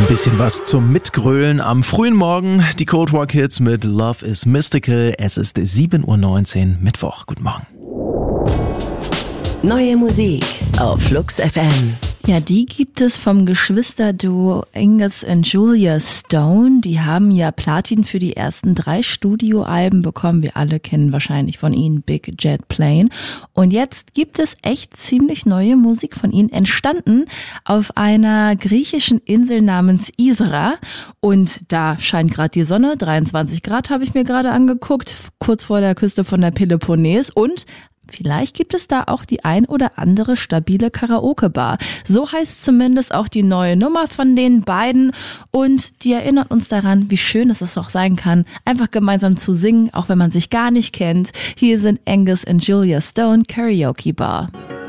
Bisschen was zum Mitgrölen am frühen Morgen. Die Cold War Kids mit Love is Mystical. Es ist 7:19 Uhr, Mittwoch. Guten Morgen. Neue Musik auf Flux FM. Ja, die gibt es vom Geschwisterduo Angus und Julia Stone. Die haben ja Platin für die ersten 3 Studioalben bekommen. Wir alle kennen wahrscheinlich von ihnen Big Jet Plane. Und jetzt gibt es echt ziemlich neue Musik von ihnen, entstanden auf einer griechischen Insel namens Ithra. Und da scheint gerade die Sonne, 23 Grad habe ich mir gerade angeguckt, kurz vor der Küste von der Peloponnes. Und vielleicht gibt es da auch die ein oder andere stabile Karaoke-Bar. So heißt zumindest auch die neue Nummer von den beiden. Und die erinnert uns daran, wie schön es auch sein kann, einfach gemeinsam zu singen, auch wenn man sich gar nicht kennt. Hier sind Angus und Julia Stone, Karaoke Bar.